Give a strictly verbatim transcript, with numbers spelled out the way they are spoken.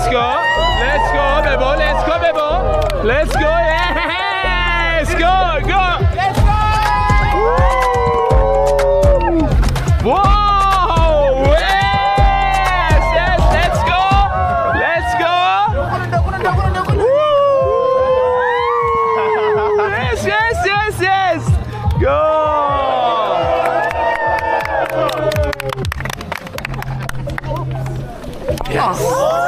Let's go. Let's go, Bebo. Let's go, Bebo. Let's go. Yes. Go, go. Let's go. Whoa. Yes. Yes. Let's go. Let's go. Woo. Yes, yes, yes, yes. Go. Yes.